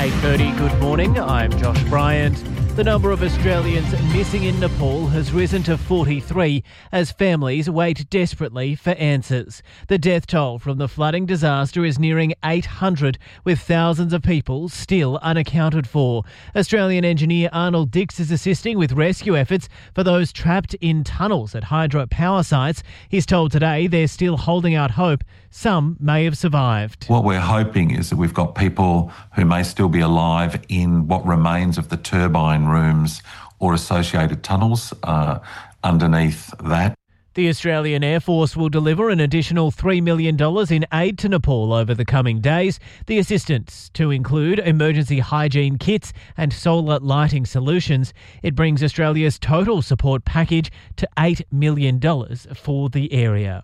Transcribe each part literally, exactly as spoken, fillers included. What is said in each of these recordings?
eight thirty, good morning. I'm Josh Bryant. The number of Australians missing in Nepal has risen to forty-three as families wait desperately for answers. The death toll from the flooding disaster is nearing eight hundred, with thousands of people still unaccounted for. Australian engineer Arnold Dix is assisting with rescue efforts for those trapped in tunnels at hydropower sites. He's told Today they're still holding out hope some may have survived. What we're hoping is that we've got people who may still be alive in what remains of the turbine rooms or associated tunnels uh, underneath that. The Australian Air Force will deliver an additional three million dollars in aid to Nepal over the coming days. The assistance to include emergency hygiene kits and solar lighting solutions. It brings Australia's total support package to eight million dollars for the area.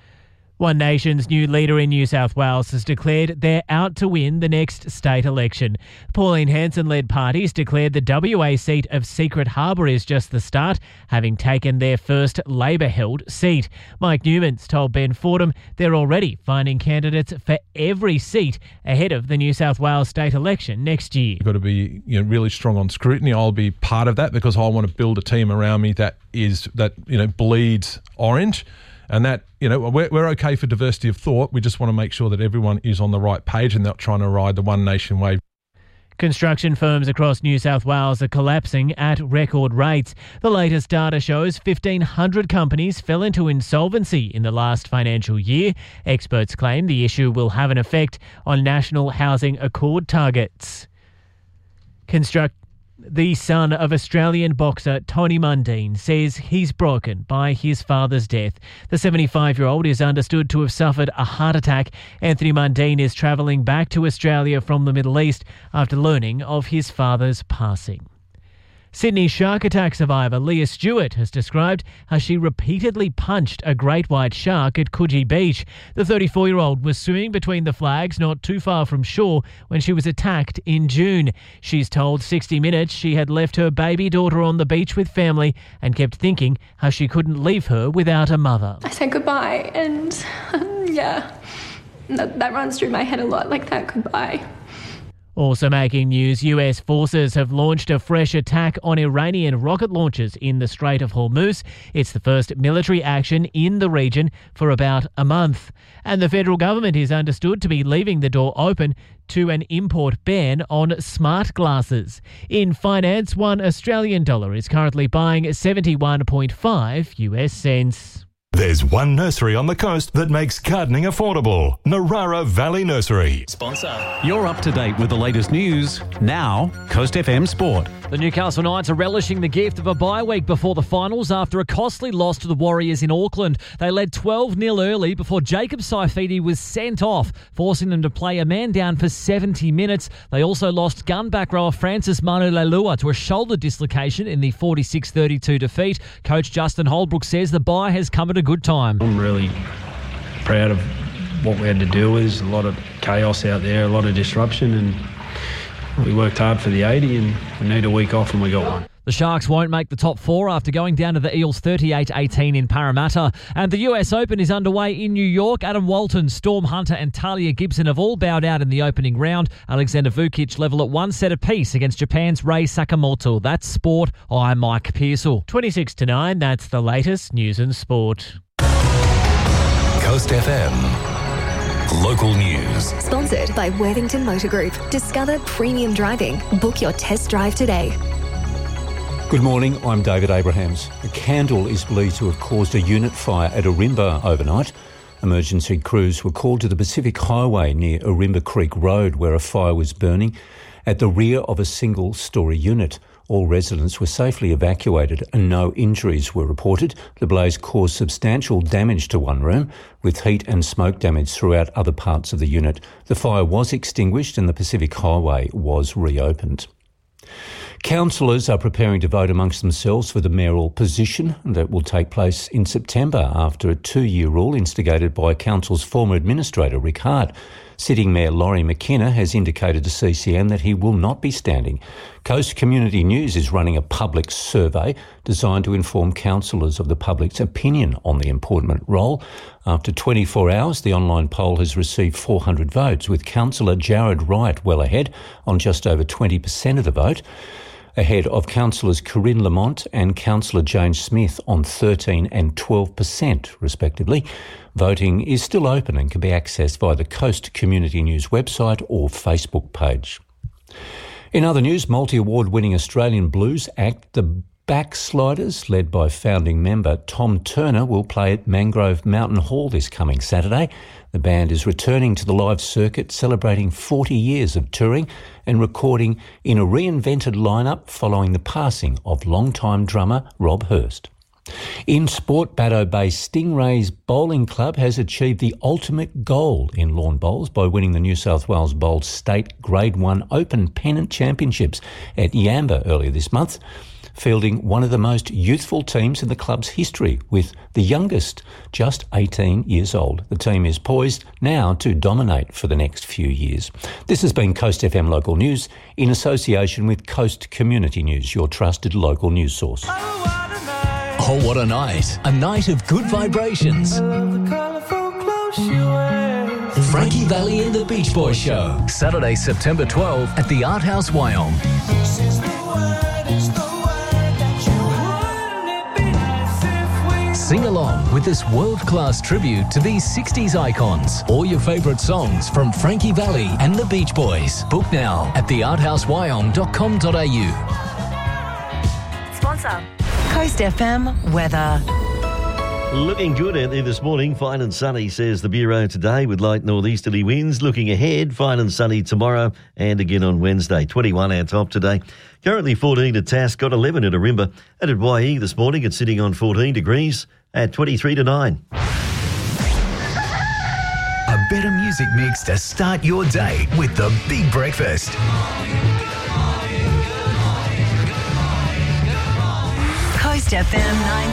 One Nation's new leader in New South Wales has declared they're out to win the next state election. Pauline Hanson-led parties declared the W A seat of Secret Harbour is just the start, having taken their first Labor-held seat. Mike Newman's told Ben Fordham they're already finding candidates for every seat ahead of the New South Wales state election next year. You've got to be you know, really strong on scrutiny. I'll be part of that because I want to build a team around me that is that you know bleeds orange. And that, you know, we're, we're okay for diversity of thought. We just want to make sure that everyone is on the right page and not trying to ride the One Nation wave. Construction firms across New South Wales are collapsing at record rates. The latest data shows fifteen hundred companies fell into insolvency in the last financial year. Experts claim the issue will have an effect on National Housing Accord targets. Construct The son of Australian boxer Tony Mundine says he's broken by his father's death. The seventy-five-year-old is understood to have suffered a heart attack. Anthony Mundine is travelling back to Australia from the Middle East after learning of his father's passing. Sydney shark attack survivor Leah Stewart has described how she repeatedly punched a great white shark at Coogee Beach. The thirty-four-year-old was swimming between the flags not too far from shore when she was attacked in June. She's told sixty minutes she had left her baby daughter on the beach with family and kept thinking how she couldn't leave her without a mother. I said goodbye and yeah, that, that runs through my head a lot, like that goodbye. Also making news, U S forces have launched a fresh attack on Iranian rocket launchers in the Strait of Hormuz. It's the first military action in the region for about a month. And the federal government is understood to be leaving the door open to an import ban on smart glasses. In finance, one Australian dollar is currently buying seventy-one point five U S cents. There's one nursery on the coast that makes gardening affordable. Narara Valley Nursery. Sponsor. You're up to date with the latest news. Now, Coast F M Sport. The Newcastle Knights are relishing the gift of a bye week before the finals after a costly loss to the Warriors in Auckland. They led twelve nil early before Jacob Saifidi was sent off, forcing them to play a man down for seventy minutes. They also lost gun back rower Francis Manu Leilua to a shoulder dislocation in the forty-six thirty-two defeat. Coach Justin Holbrook says the bye has come at a good time. I'm really proud of what we had to deal with. There's a lot of chaos out there, a lot of disruption, and we worked hard for the eighty, and we need a week off, and we got one. The Sharks won't make the top four after going down to the Eels thirty-eight eighteen in Parramatta. And the U S Open is underway in New York. Adam Walton, Storm Hunter and Talia Gibson have all bowed out in the opening round. Alexander Vukic level at one set apiece against Japan's Rei Sakamoto. That's sport. I'm Mike Pearsall. twenty-six to nine, that's the latest news and sport. Coast F M. Local news. Sponsored by Worthington Motor Group. Discover premium driving. Book your test drive today. Good morning, I'm David Abrahams. A candle is believed to have caused a unit fire at Ourimbah overnight. Emergency crews were called to the Pacific Highway near Ourimbah Creek Road where a fire was burning at the rear of a single-storey unit. All residents were safely evacuated and no injuries were reported. The blaze caused substantial damage to one room, with heat and smoke damage throughout other parts of the unit. The fire was extinguished and the Pacific Highway was reopened. Councillors are preparing to vote amongst themselves for the mayoral position that will take place in September after a two-year rule instigated by Council's former administrator, Rick Hart. Sitting Mayor Laurie McKenna has indicated to C C N that he will not be standing. Coast Community News is running a public survey designed to inform councillors of the public's opinion on the appointment role. After twenty-four hours, the online poll has received four hundred votes, with Councillor Jared Wright well ahead on just over twenty percent of the vote, ahead of Councillors Corinne Lamont and Councillor Jane Smith on thirteen and twelve percent, respectively. Voting is still open and can be accessed via the Coast Community News website or Facebook page. In other news, multi-award winning Australian blues act The Backsliders, led by founding member Tom Turner, will play at Mangrove Mountain Hall this coming Saturday. The band is returning to the live circuit, celebrating forty years of touring and recording in a reinvented lineup following the passing of longtime drummer Rob Hurst. In sport, Baddo Bay Stingrays Bowling Club has achieved the ultimate goal in lawn bowls by winning the New South Wales Bowls State Grade one Open Pennant Championships at Yamba earlier this month, fielding one of the most youthful teams in the club's history, with the youngest just eighteen years old. The team is poised now to dominate for the next few years. This has been Coast F M Local News in association with Coast Community News, your trusted local news source. Oh, what a night. A night of good vibrations. Frankie Valli and the Beach Boys Show. Saturday, September twelfth at the Art House, Wyong. Sing along with this world-class tribute to these sixties icons. All your favourite songs from Frankie Valli and the Beach Boys. Book now at the art house wyong dot com dot a u. Sponsor. Coast F M weather. Looking good out there this morning. Fine and sunny, says the Bureau today, with light northeasterly winds. Looking ahead, fine and sunny tomorrow and again on Wednesday. twenty-one our top today. Currently fourteen at Task, got eleven at Arimba. And at Y E this morning, it's sitting on fourteen degrees at twenty-three to nine. A better music mix to start your day with the Big Breakfast. Coast F M nine